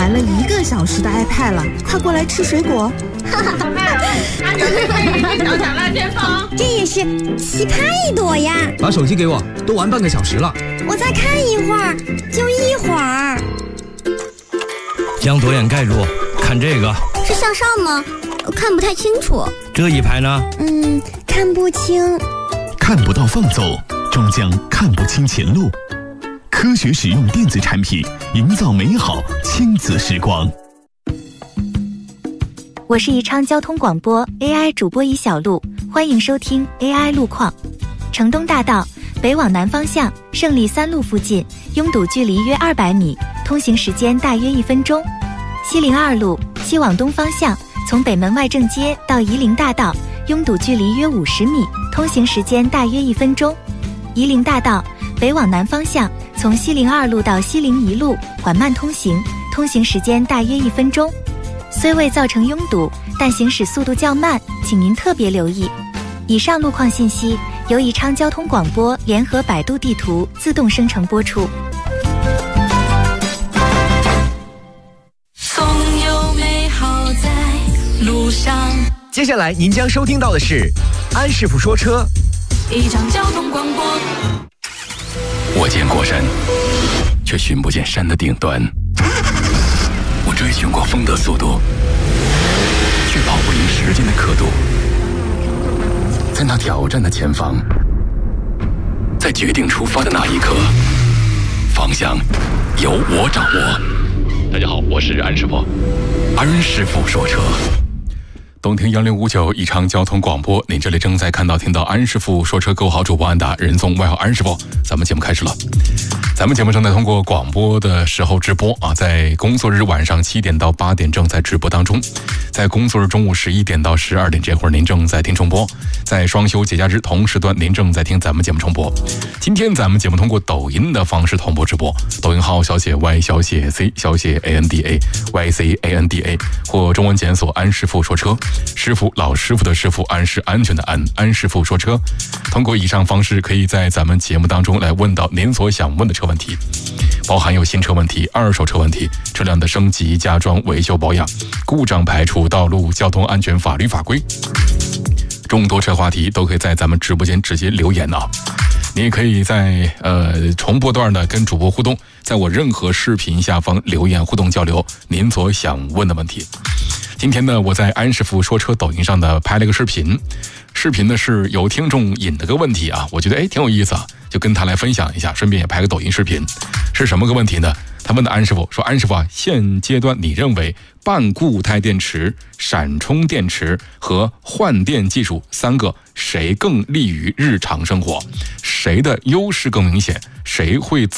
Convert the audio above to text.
玩了1个小时的 iPad 了，快过来吃水果。 按照这个已经小小辣前方， 这也是奇葩一朵呀！ 把手机给我，都玩半个小时了。 我再看一会儿，就一会儿。 将左眼盖住，看这个。 是向上吗？看不太清楚。 这一排呢？ 看不清。 看不到放走，终将看不清前路。科学使用电子产品，营造美好亲子时光。 我是宜昌交通广播 AI 主播宜小璐，欢迎收听 AI 路况。城东大道北往南方向胜利3路附近拥堵距离约200米，通行时间大约1分钟。西陵2路西往东方向从北门外正街到夷陵大道拥堵距离约50米，通行时间大约1分钟。夷陵大道北往南方向从西陵2路到西陵1路缓慢通行，通行时间大约1分钟。虽未造成拥堵，但行驶速度较慢，请您特别留意。以上路况信息由宜昌交通广播联合百度地图自动生成播出。 总有美好在路上。 接下来您将收听到的是安师傅说车。 宜昌交通广播。 我见过山，却寻不见山的顶端。我追寻过风的速度，却跑不赢时间的刻度。在那挑战的前方，在决定出发的那一刻，方向由我掌握。大家好，我是安师傅，安师傅说车。动听1059宜昌交通广播，您这里正在看到听到安师傅说车，各位好，主播安达，人送外号安师傅。咱们节目开始了。咱们节目正在通过广播的时候直播啊，在工作日晚上7点到8点正在直播当中，在工作日中午11点到12点这会儿您正在听重播，在双休节假日同时段您正在听咱们节目重播。今天咱们节目通过抖音的方式同步直播，抖音号小写 Y 小写 C 小写 ANDA YCANDA 或中文检索安师傅说车，师傅老师傅的师傅，安是安全的安，安师傅说车。通过以上方式，可以在咱们节目当中来问到您所想问的车问题，包含有新车问题、二手车问题、车辆的升级、加装、维修保养、故障排除、道路交通安全法律法规，众多车话题都可以在咱们直播间直接留言啊。你也可以在重播段的跟主播互动，在我任何视频下方留言互动交流您所想问的问题。今天呢，我在安师傅说车抖音上的拍了一个视频，视频呢是有听众引的个问题啊，我觉得挺有意思啊，就跟他来分享一下，顺便也拍个抖音视频。是什么个问题呢？他问的安师傅说，安师傅啊，现阶段你认为半固态电池、闪充电池和换电技术3个谁更利于日常生活？谁的优势更明显？谁会